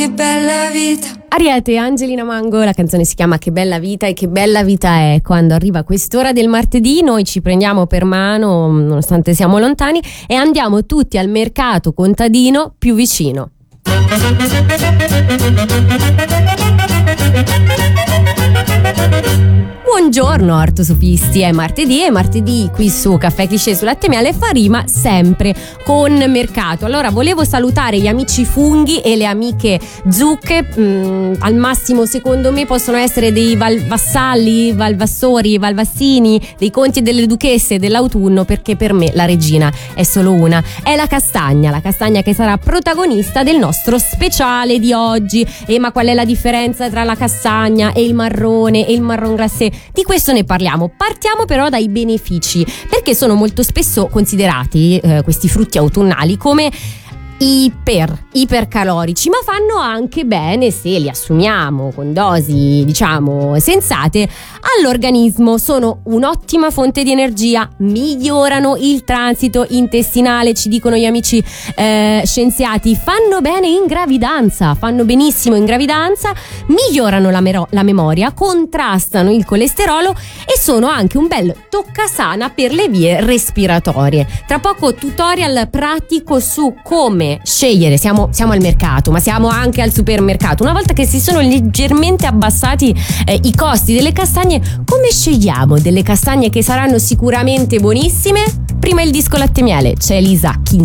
che bella vita. Ariete e Angelina Mango, la canzone si chiama Che bella vita, e che bella vita è quando arriva quest'ora del martedì, noi ci prendiamo per mano, nonostante siamo lontani, e andiamo tutti al mercato contadino più vicino. Buongiorno ortosofisti, è martedì e martedì qui su Caffè Cliché su Latte e Miele fa rima sempre con mercato. Allora volevo salutare gli amici funghi e le amiche zucche, al massimo secondo me possono essere dei valvassalli, valvassori, valvassini, dei conti e delle duchesse dell'autunno, perché per me la regina è solo una, è la castagna che sarà protagonista del nostro speciale di oggi. Ma qual è la differenza tra la castagna e il marrone e il marron glacé? Di questo ne parliamo. Partiamo però dai benefici, perché sono molto spesso considerati questi frutti autunnali come ipercalorici, ma fanno anche bene se li assumiamo con dosi sensate all'organismo. Sono un'ottima fonte di energia, migliorano il transito intestinale, ci dicono gli amici scienziati, fanno bene in gravidanza, fanno benissimo in gravidanza, migliorano la memoria, contrastano il colesterolo e sono anche un bel toccasana per le vie respiratorie. Tra poco tutorial pratico su come scegliere, siamo al mercato ma siamo anche al supermercato, una volta che si sono leggermente abbassati i costi delle castagne, come scegliamo delle castagne che saranno sicuramente buonissime? Prima il disco Latte e Miele, c'è Elisa